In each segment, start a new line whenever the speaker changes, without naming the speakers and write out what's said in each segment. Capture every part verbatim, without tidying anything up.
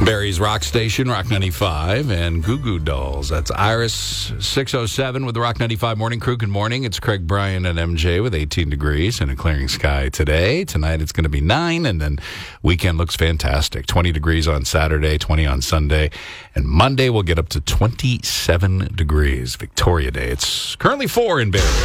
Barry's Rock Station, Rock ninety-five, and Goo Goo Dolls. That's Iris six oh seven with the Rock ninety-five Morning Crew. Good morning. It's Craig, Brian, and M J with eighteen degrees and a clearing sky today. Tonight it's going to be nine, and then weekend looks fantastic. twenty degrees on Saturday, twenty on Sunday, and Monday we'll get up to twenty-seven degrees. Victoria Day. It's currently four in Barry.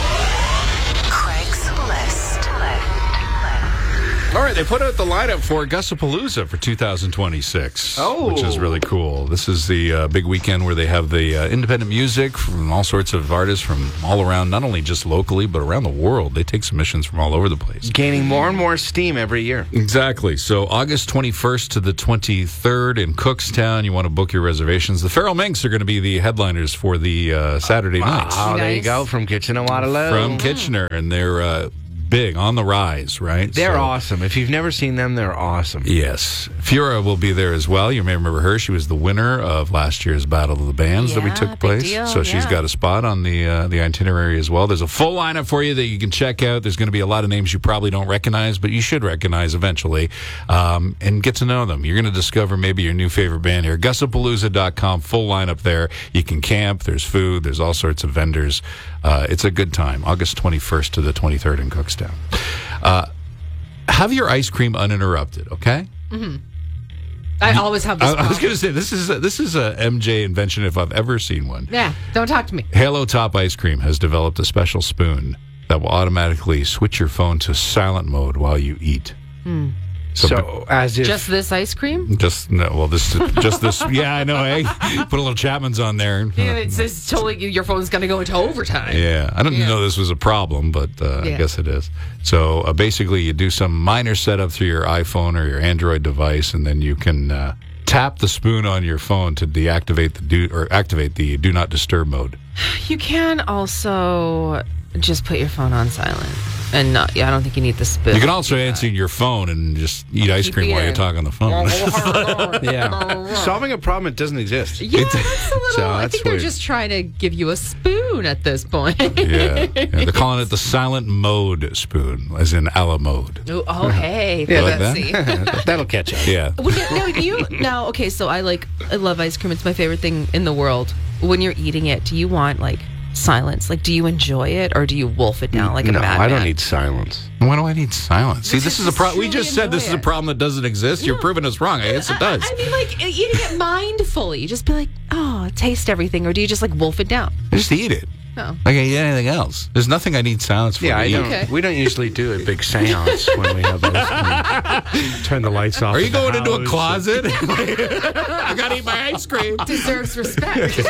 All right, they put out the lineup for Augusta-Palooza for two thousand twenty-six,
oh.
which is really cool. This is the uh, big weekend where they have the uh, independent music from all sorts of artists from all around, not only just locally, but around the world. They take submissions from all over the place.
Gaining more and more steam every year.
Exactly. So August twenty-first to the twenty-third in Cookstown. You want to book your reservations. The Feral Minks are going to be the headliners for the uh, Saturday
wow,
nights.
Oh,
nice.
There you go, from Kitchener Waterloo.
From Kitchener, and they're... Uh, big, on the rise, right?
They're
so,
awesome. If you've never seen them, they're awesome.
Yes. Fura will be there as well. You may remember her. She was the winner of last year's Battle of the Bands
yeah,
that we took
big
place.
deal,
so she's
yeah.
got a spot on the uh, the itinerary as well. There's a full lineup for you that you can check out. There's going to be a lot of names you probably don't recognize, but you should recognize eventually, um, and get to know them. You're going to discover maybe your new favorite band here. Augusta Palooza dot com, full lineup there. You can camp. There's food. There's all sorts of vendors. Uh, it's a good time. August twenty-first to the twenty-third in Cookstown. Uh, have your ice cream uninterrupted, okay?
Mm-hmm. I you, always have this
I, I was going to say, this is a, this is a M J invention if I've ever seen one.
Yeah, don't talk to me.
Halo Top Ice Cream has developed a special spoon that will automatically switch your phone to silent mode while you eat.
Hmm.
So, so as if...
Just this ice cream?
Just, no, well, this, just this, yeah, I know, eh? Put a little Chapman's on there.
Yeah, it's, it's totally, your phone's going to go into overtime.
Yeah, I didn't yeah. know this was a problem, but uh, yeah. I guess it is. So uh, basically, you do some minor setup through your iPhone or your Android device, and then you can uh, tap the spoon on your phone to deactivate the do or activate the Do Not Disturb mode.
You can also just put your phone on silent. And not, yeah, I don't think you need the spoon.
You can also answer your phone and just eat ice cream while you talk on the phone.
Yeah. Solving a problem that doesn't exist.
Yeah, that's a little,
so
I
that's
think
weird.
They're just trying to give you a spoon at this point.
yeah. yeah. They're calling it the silent mode spoon, as in a la mode.
Oh, oh hey.
yeah, like
let's
that?
see.
That'll catch up.
Yeah.
Well, now, you, now, okay, so I like, I love ice cream. It's my favorite thing in the world. When you're eating it, do you want, like, silence? Like, do you enjoy it, or do you wolf it down like a
no,
madman?
I don't need silence.
Why do I need silence? See, this is a problem. We just said this
it.
is a problem that doesn't exist. You're
No.
proving us wrong. I guess it does.
I, I mean, like, eating it mindfully. Just be like, oh, taste everything, or do you just, like, wolf it down?
Just eat it.
No.
Like I eat anything else. There's nothing I need silence for.
Yeah, I don't.
Okay.
We don't usually do a big seance when we have those. Turn the lights off.
Are you going into a
house.
closet? I gotta eat my ice cream.
Deserves respect.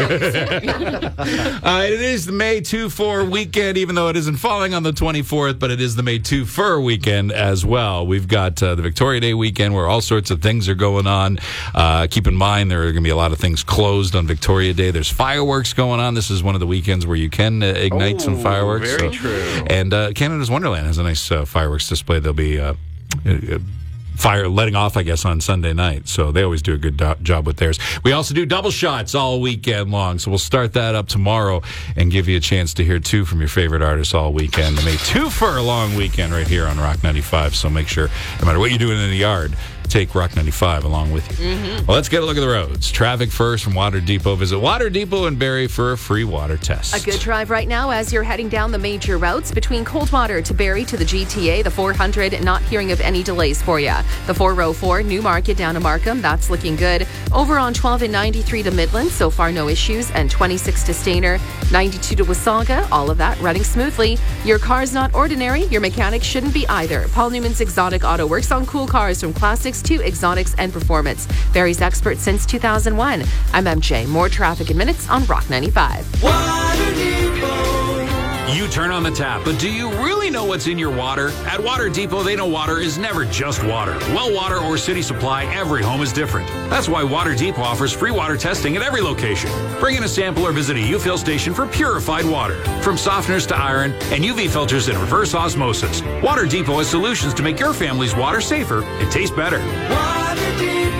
uh, it is the May two four weekend, even though it isn't falling on the twenty-fourth, but it is the May two fur weekend as well. We've got uh, the Victoria Day weekend where all sorts of things are going on. Uh, keep in mind there are going to be a lot of things closed on Victoria Day. There's fireworks going on. This is one of the weekends where you can uh, ignite
oh,
some fireworks.
Very
so.
true.
And uh, Canada's Wonderland has a nice uh, fireworks display. There'll be uh, uh, fire letting off, I guess, on Sunday night. So they always do a good do- job with theirs. We also do double shots all weekend long. So we'll start that up tomorrow and give you a chance to hear two from your favorite artists all weekend. The May two for a long weekend right here on Rock ninety-five. So make sure, no matter what you're doing in the yard, take Rock ninety-five along with you. Mm-hmm. Well, let's get a look at the roads. Traffic first from Water Depot. Visit Water Depot in Barrie for a free water test.
A good drive right now as you're heading down the major routes between Coldwater to Barrie to the G T A, the four hundred, not hearing of any delays for you. The four oh four, Newmarket down to Markham, that's looking good. Over on twelve and ninety-three to Midland, so far no issues. And twenty-six to Stainer, ninety-two to Wasaga, all of that running smoothly. Your car's not ordinary, your mechanic shouldn't be either. Paul Newman's Exotic Auto works on cool cars from classics to exotics and performance. Barrie's expert since two thousand one. I'm M J. More traffic in minutes on Rock ninety-five.
Water Depot.
You turn on the tap, but do you really know what's in your water? At Water Depot, they know water is never just water. Well water or city supply, every home is different. That's why Water Depot offers free water testing at every location. Bring in a sample or visit a U-Fill station for purified water. From softeners to iron and U V filters and reverse osmosis, Water Depot has solutions to make your family's water safer and taste better.
Water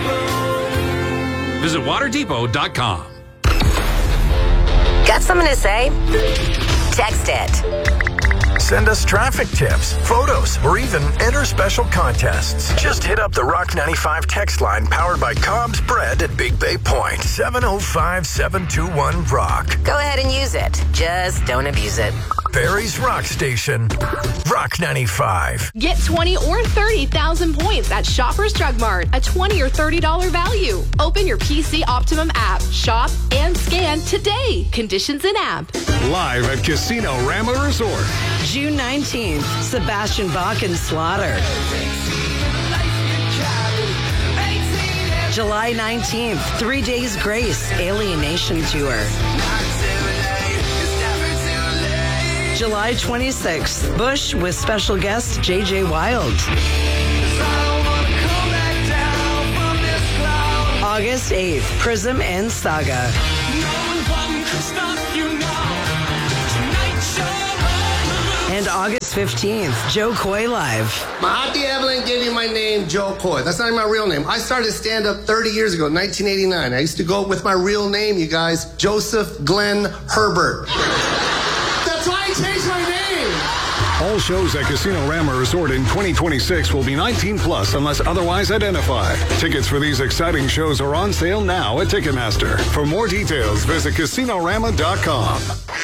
Depot.
Visit water depot dot com.
Got something to say? Text it. Send us traffic tips, photos, or even enter special contests. Just hit up the Rock ninety-five text line powered by Cobb's Bread at Big Bay Point. seven oh five, seven two one, rock.
Go ahead and use it. Just don't abuse it.
Barrie's Rock Station. Rock ninety-five.
Get twenty or thirty thousand points at Shoppers Drug Mart. A twenty or thirty dollars value. Open your P C Optimum app. Shop and scan today. Conditions in app.
Live at Casino Rama Resort.
June nineteenth, Sebastian Bach and Slaughter. July nineteenth, Three Days Grace, Alienation Tour. July twenty-sixth, Bush with special guest J J Wild. August eighth, Prism and Saga. And August fifteenth, Joe Coy Live.
My auntie Evelyn gave me my name, Joe Coy. That's not even my real name. I started stand-up thirty years ago, nineteen eighty-nine. I used to go with my real name, you guys, Joseph Glenn Herbert. That's why I changed my name.
All shows at Casino Rama Resort in twenty twenty-six will be nineteen plus unless otherwise identified. Tickets for these exciting shows are on sale now at Ticketmaster. For more details, visit casino rama dot com.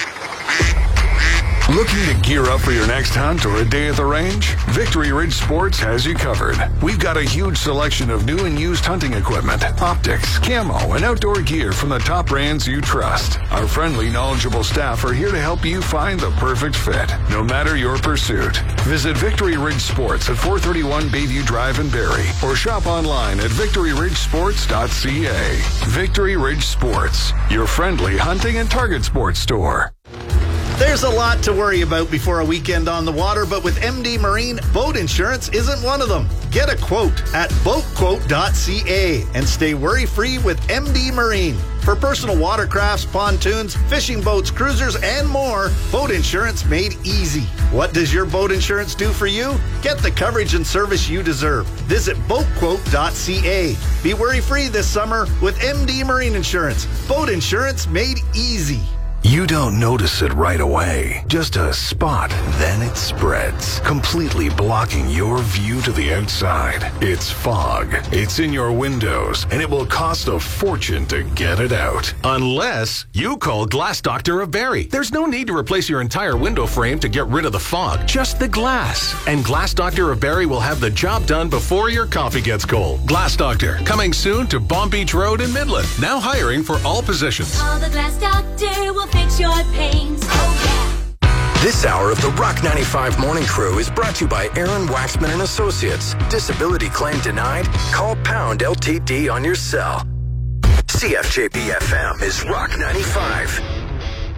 Looking to gear up for your next hunt or a day at the range? Victory Ridge Sports has you covered. We've got a huge selection of new and used hunting equipment, optics, camo, and outdoor gear from the top brands you trust. Our friendly, knowledgeable staff are here to help you find the perfect fit, no matter your pursuit. Visit Victory Ridge Sports at four thirty-one Bayview Drive in Barrie, or shop online at victory ridge sports dot c a. Victory Ridge Sports, your friendly hunting and target sports store.
There's a lot to worry about before a weekend on the water, but with M D Marine, boat insurance isn't one of them. Get a quote at boat quote dot c a and stay worry-free with M D Marine. For personal watercrafts, pontoons, fishing boats, cruisers, and more, boat insurance made easy. What does your boat insurance do for you? Get the coverage and service you deserve. Visit boat quote dot c a. Be worry-free this summer with M D Marine Insurance. Boat insurance made easy.
You don't notice it right away. Just a spot, then it spreads, completely blocking your view to the outside. It's fog. It's in your windows, and it will cost a fortune to get it out.
Unless you call Glass Doctor of Barrie. There's no need to replace your entire window frame to get rid of the fog, just the glass. And Glass Doctor of Barrie will have the job done before your coffee gets cold. Glass Doctor, coming soon to Bomb Beach Road in Midland. Now hiring for all positions.
Call the Glass Doctor will fix your pains. Oh, yeah.
This hour of the Rock ninety-five Morning Crew is brought to you by Aaron Waxman and Associates. Disability claim denied? Call pound L T D on your cell. C F J P F M is Rock ninety-five.